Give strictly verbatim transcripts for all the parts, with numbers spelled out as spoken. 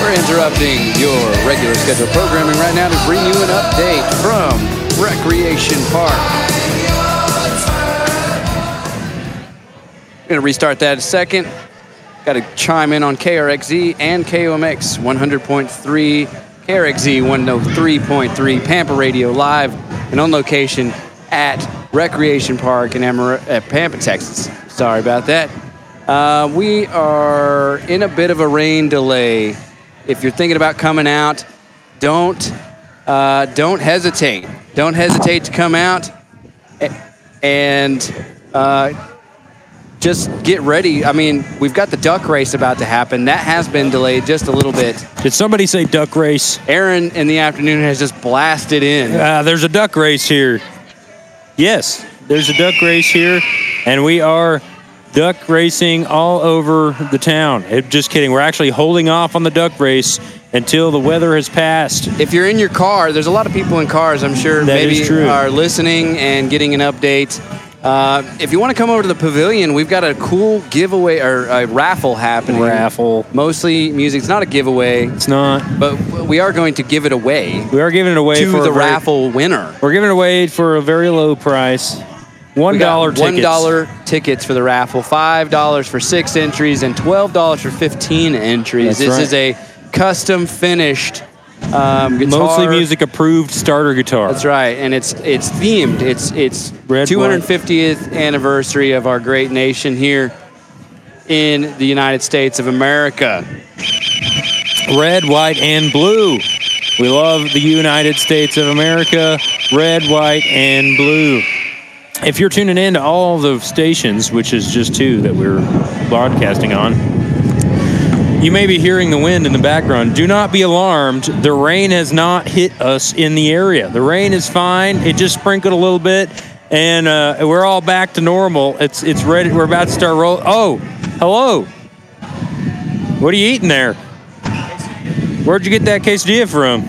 We're interrupting your regular scheduled programming right now to bring you an update from Recreation Park. Going to restart that in a second. Got to chime in on K R X Z and K O M X one hundred point three, K R X Z one oh three point three, Pampa Radio live and on location at Recreation Park in Amar- at Pampa, Texas. Sorry about that. Uh, we are in a bit of a rain delay. If you're thinking about coming out, don't uh, don't hesitate. Don't hesitate to come out, and uh, just get ready. I mean, we've got the duck race about to happen. That has been delayed just a little bit. Did somebody say duck race? Aaron in the afternoon has just blasted in. Uh, there's a duck race here. Yes, there's a duck race here, and we are duck racing all over the town. It, just kidding. We're actually holding off on the duck race until the weather has passed. If you're in your car, there's a lot of people in cars, I'm sure, that maybe is true. are listening and getting an update. Uh, if you want to come over to the pavilion, we've got a cool giveaway or a raffle happening. Raffle. Mostly music. It's not a giveaway. It's not. But we are going to give it away. We are giving it away to for the a very, raffle winner. We're giving it away for a very low price. One dollar tickets. One dollar tickets for the raffle. Five dollars for six entries and twelve dollars for fifteen entries. That's this right. is a custom finished um, guitar. Mostly music approved starter guitar. That's right, and it's it's themed. It's it's Red, two hundred fiftieth anniversary of our great nation here in the United States of America. Red, white, and blue. We love the United States of America. Red, white, and blue. If you're tuning in to all the stations, which is just two that we're broadcasting on, you may be hearing the wind in the background. Do not be alarmed. The rain has not hit us in the area. The rain is fine. It just sprinkled a little bit, and uh, we're all back to normal. It's it's ready. We're about to start rolling. Oh, hello. What are you eating there? Where'd you get that quesadilla from?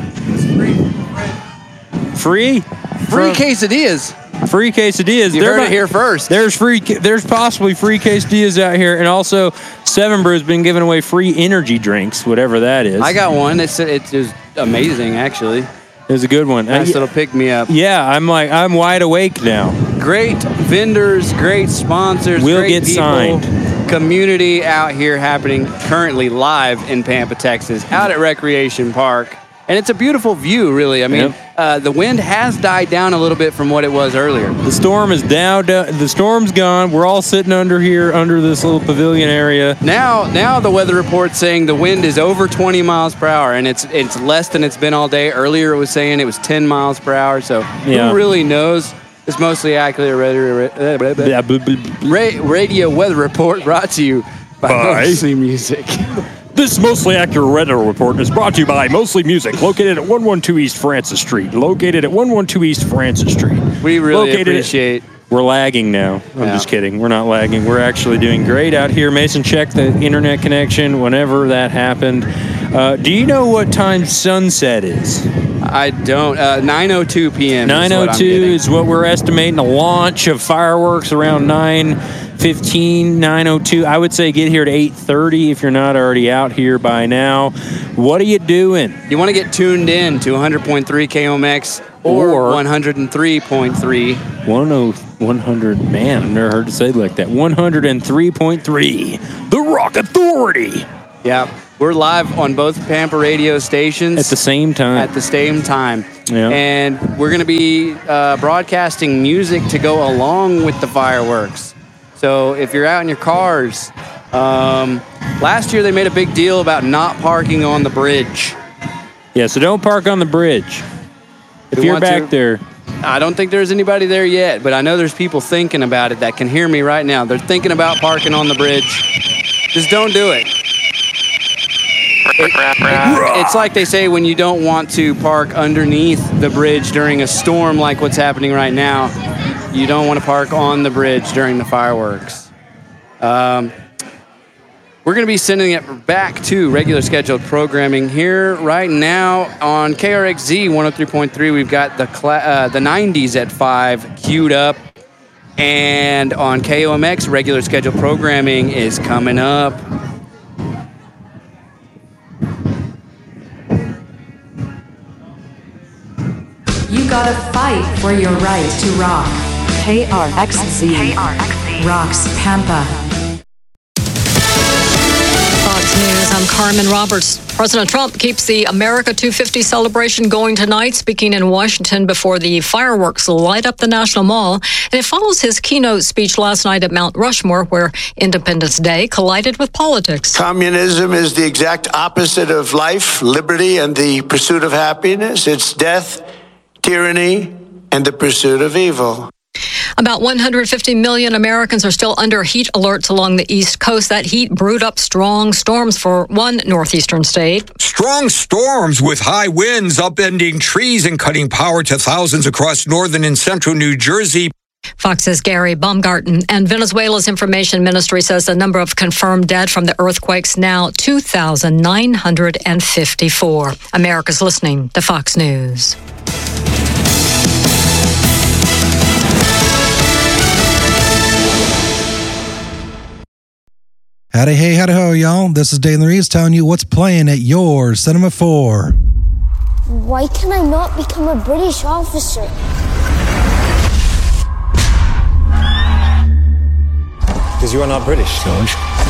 Free. Free? Free quesadillas. Free quesadillas. You heard it here first. There's free. There's possibly free quesadillas out here, and also Seven Brew's been giving away free energy drinks, whatever that is. I got one. It's it was amazing, actually. It was a good one. Nice uh, little pick me up. Yeah, I'm like I'm wide awake now. Great vendors, great sponsors. We'll great get people, signed. Community out here happening currently live in Pampa, Texas, out at Recreation Park. And it's a beautiful view, really. I mean, Yep. uh, the wind has died down a little bit from what it was earlier. The storm is down. The storm's gone. We're all sitting under here, under this little pavilion area. Now, now the weather report's saying the wind is over twenty miles per hour, and it's it's less than it's been all day. Earlier, it was saying it was ten miles per hour. So Yeah. who really knows? It's mostly accurate radio, Yeah, blah, blah, blah. ra- radio weather report brought to you by Bye. Mostly Music. This Mostly Accurate Weather Report is brought to you by Mostly Music, located at one twelve East Francis Street. Located at one twelve East Francis Street. We really Located at- appreciate. We're lagging now. I'm Yeah. just kidding. We're not lagging. We're actually doing great out here. Mason checked the internet connection whenever that happened. Uh, do you know what time sunset is? I don't. Uh, nine oh two p.m. nine oh two is what we're estimating. A launch of fireworks around nine fifteen, nine oh two. I would say get here at eight thirty if you're not already out here by now. What are you doing? You want to get tuned in to one hundred point three K O M X or, Or- one hundred three point three. one hundred, man, I've never heard it say like that. one oh three point three, The Rock Authority. Yeah, we're live on both Pampa radio stations At the same time. at the same time. Yeah. And we're going to be uh, broadcasting music to go along with the fireworks. So if you're out in your cars, um, last year they made a big deal about not parking on the bridge. Yeah, so don't park on the bridge. If We you're want back to- there, I don't think there's anybody there yet, but I know there's people thinking about it that can hear me right now. They're thinking about parking on the bridge. Just don't do it. It- it- it's like they say when you don't want to park underneath the bridge during a storm like what's happening right now, you don't want to park on the bridge during the fireworks. Um, we're going to be sending it back to regular scheduled programming here right now on K R X Z one oh three point three. We've got the cla- uh, the nineties at five queued up. And on K O M X, regular scheduled programming is coming up. gotta fight for your right to rock. K R X Z. K R X Z. Rocks Pampa. Fox News, I'm Carmen Roberts. President Trump keeps the America two fifty celebration going tonight, speaking in Washington before the fireworks light up the National Mall. And it follows his keynote speech last night at Mount Rushmore, where Independence Day collided with politics. Communism is the exact opposite of life, liberty, and the pursuit of happiness. It's death, tyranny, and the pursuit of evil. About one hundred fifty million Americans are still under heat alerts along the East Coast. That heat brewed up strong storms for one northeastern state. Strong storms with high winds upending trees and cutting power to thousands across northern and central New Jersey. Fox's Gary Baumgarten. And Venezuela's information ministry says the number of confirmed dead from the earthquakes now two thousand nine hundred fifty-four. America's listening to Fox News. Howdy, hey, howdy, ho, y'all. This is Dane Reeves telling you what's playing at your Cinema four. Why can I not become a British officer? Because you are not British, George.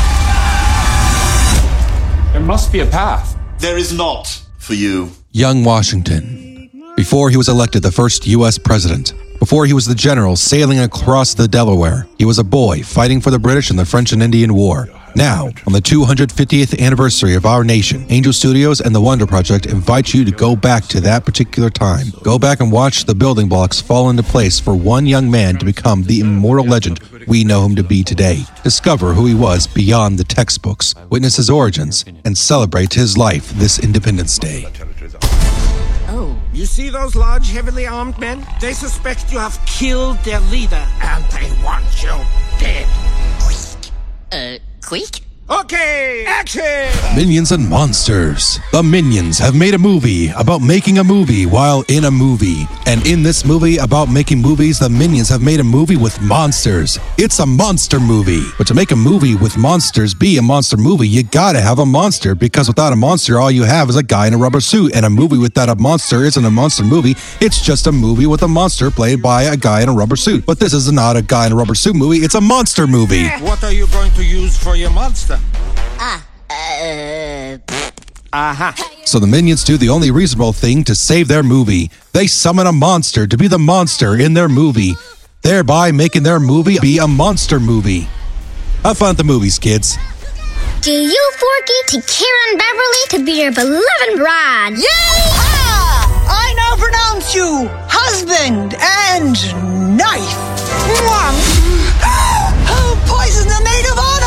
There must be a path. There is not for you. Young Washington. Before he was elected the first U S president. Before he was the general sailing across the Delaware. He was a boy fighting for the British in the French and Indian War. Now, on the two hundred fiftieth anniversary of our nation, Angel Studios and the Wonder Project invite you to go back to that particular time. Go back and watch the building blocks fall into place for one young man to become the immortal legend we know him to be today. Discover who he was beyond the textbooks, witness his origins, and celebrate his life this Independence Day. Oh, you see those large, heavily armed men? They suspect you have killed their leader, and they want you dead. Uh, quick? Okay, action! Minions and Monsters. The Minions have made a movie about making a movie while in a movie. And in this movie about making movies, the Minions have made a movie with monsters. It's a monster movie. But to make a movie with monsters be a monster movie, you gotta have a monster, because without a monster, all you have is a guy in a rubber suit. And a movie without a monster isn't a monster movie. It's just a movie with a monster played by a guy in a rubber suit. But this is not a guy in a rubber suit movie. It's a monster movie. What are you going to use for your monster? Ah, uh... Aha. So the Minions do the only reasonable thing to save their movie. They summon a monster to be the monster in their movie, thereby making their movie be a monster movie. Have fun at the movies, kids. Do you, Forky, take Karen Beverly to be your beloved bride? Yay-ha! I now pronounce you husband and knife. Poison the maid of honor!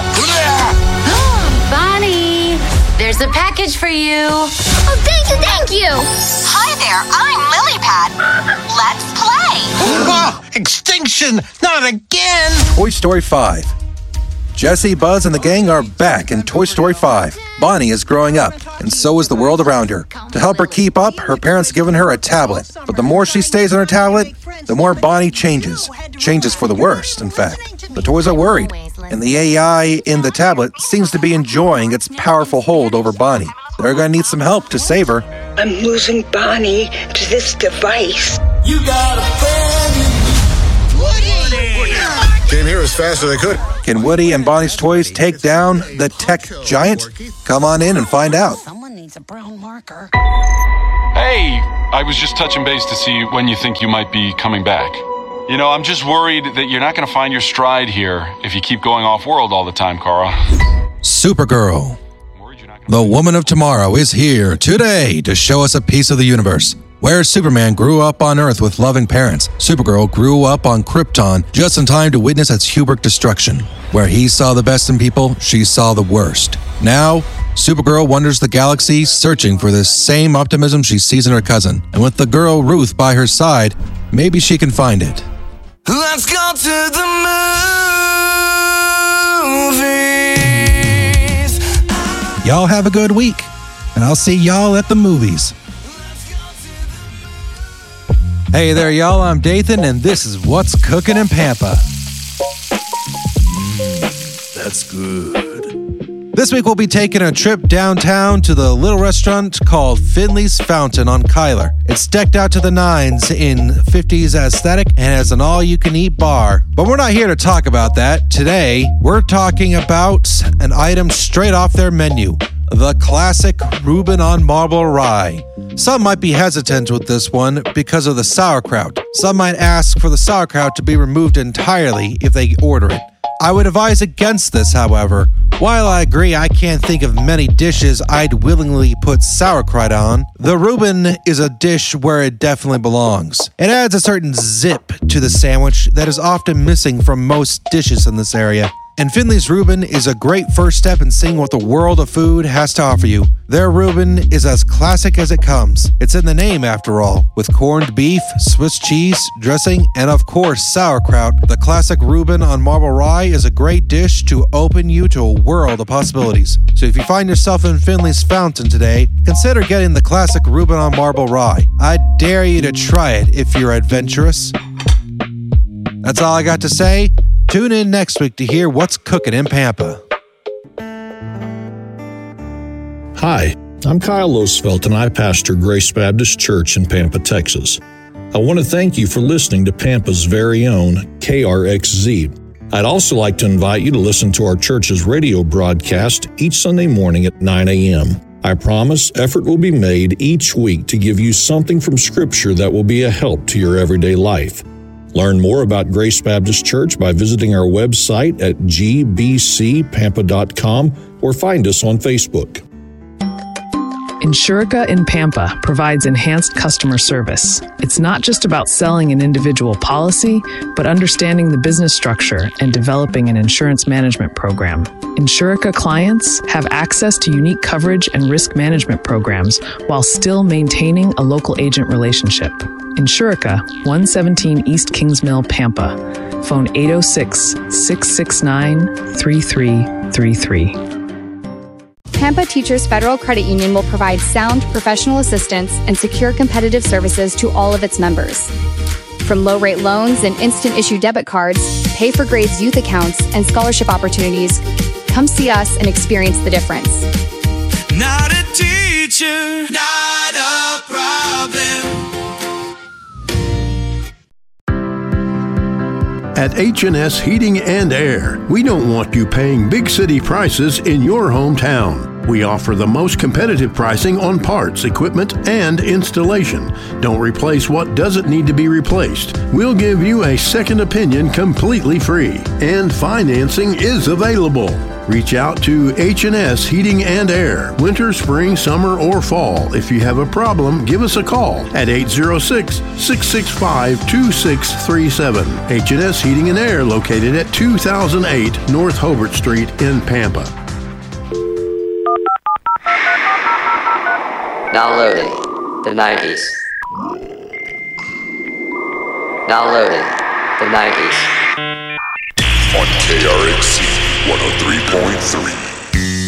Bonnie, there's a package for you. Oh, thank you, thank you. Hi there, I'm Lilypad. Let's play. Oh, extinction, not again. Toy Story five. Jessie, Buzz, and the gang are back in Toy Story five. Bonnie is growing up, and so is the world around her. To help her keep up, her parents have given her a tablet. But the more she stays on her tablet, the more Bonnie changes. Changes for the worst, in fact. The toys are worried, and the A I in the tablet seems to be enjoying its powerful hold over Bonnie. They're going to need some help to save her. I'm losing Bonnie to this device. You got a friend in me. Woody! Came here as fast as I could. Can Woody and Bonnie's toys take down the tech giant? Come on in and find out. Someone needs a brown marker. Hey, I was just touching base to see when you think you might be coming back. You know, I'm just worried that you're not going to find your stride here if you keep going off-world all the time, Kara. Supergirl. The woman of tomorrow is here today to show us a piece of the universe. Where Superman grew up on Earth with loving parents, Supergirl grew up on Krypton just in time to witness its hubris destruction. Where he saw the best in people, she saw the worst. Now, Supergirl wanders the galaxy searching for the same optimism she sees in her cousin. And with the girl Ruth by her side, maybe she can find it. Let's go to the movies. Y'all have a good week, and I'll see y'all at the movies. Hey there, y'all. I'm Dathan, and this is What's Cooking in Pampa. Mm, that's good. This week we'll be taking a trip downtown to the little restaurant called Finley's Fountain on Kyler. It's decked out to the nines in fifties aesthetic and has an all-you-can-eat bar. But we're not here to talk about that. Today, we're talking about an item straight off their menu, the classic Reuben on Marble Rye. Some might be hesitant with this one because of the sauerkraut. Some might ask for the sauerkraut to be removed entirely if they order it. I would advise against this, however. While I agree I can't think of many dishes I'd willingly put sauerkraut on, the Reuben is a dish where it definitely belongs. It adds a certain zip to the sandwich that is often missing from most dishes in this area. And Finley's Reuben is a great first step in seeing what the world of food has to offer you. Their Reuben is as classic as it comes. It's in the name, after all. With corned beef, Swiss cheese, dressing, and of course sauerkraut, the classic Reuben on Marble Rye is a great dish to open you to a world of possibilities. So if you find yourself in Finley's Fountain today, consider getting the classic Reuben on Marble Rye. I dare you to try it if you're adventurous. That's all I got to say. Tune in next week to hear what's cooking in Pampa. Hi, I'm Kyle Losfelt and I pastor Grace Baptist Church in Pampa, Texas. I want to thank you for listening to Pampa's very own K R X Z. I'd also like to invite you to listen to our church's radio broadcast each Sunday morning at nine a.m. I promise effort will be made each week to give you something from Scripture that will be a help to your everyday life. Learn more about Grace Baptist Church by visiting our website at g b c pampa dot com or find us on Facebook. Insurica in Pampa provides enhanced customer service. It's not just about selling an individual policy, but understanding the business structure and developing an insurance management program. Insurica clients have access to unique coverage and risk management programs while still maintaining a local agent relationship. Insurica, one seventeen East Kings Mill, Pampa. Phone eight oh six, six six nine, three three three three. Pampa Teachers Federal Credit Union will provide sound professional assistance and secure competitive services to all of its members. From low-rate loans and instant-issue debit cards, pay-for-grades youth accounts, and scholarship opportunities, come see us and experience the difference. Not a teacher, not a problem. At H and S Heating and Air, we don't want you paying big city prices in your hometown. We offer the most competitive pricing on parts, equipment, and installation. Don't replace what doesn't need to be replaced. We'll give you a second opinion completely free, and financing is available. Reach out to H and S Heating and Air, winter, spring, summer, or fall. If you have a problem, give us a call at eight oh six, six six five, two six three seven. H and S Heating and Air, located at two thousand eight North Hobart Street in Pampa. Now loading the nineties. Now loading the nineties. On K R X C one oh three point three.